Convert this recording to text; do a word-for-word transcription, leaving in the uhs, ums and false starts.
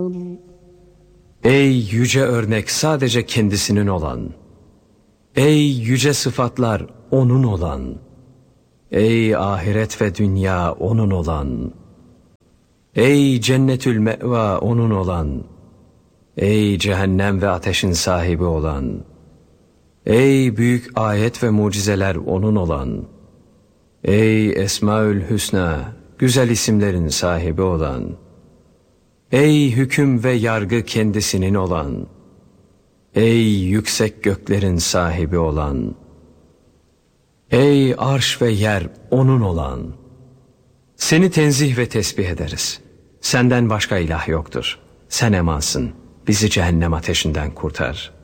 Ey yüce örnek sadece kendisinin olan, ey yüce sıfatlar onun olan, ey ahiret ve dünya onun olan, ey cennetül me'va onun olan, ey cehennem ve ateşin sahibi olan, ey büyük ayet ve mucizeler onun olan, ey Esmaül Hüsna, güzel isimlerin sahibi olan, ey hüküm ve yargı kendisinin olan, ey yüksek göklerin sahibi olan, ey arş ve yer onun olan, seni tenzih ve tesbih ederiz. Senden başka ilah yoktur. Sen emansın. Bizi cehennem ateşinden kurtar.